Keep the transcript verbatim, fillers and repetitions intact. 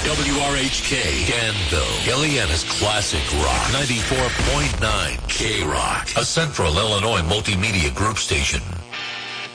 W R H K, Danville, Gilliana's Classic Rock, ninety-four point nine K-Rock, a Central Illinois multimedia group station.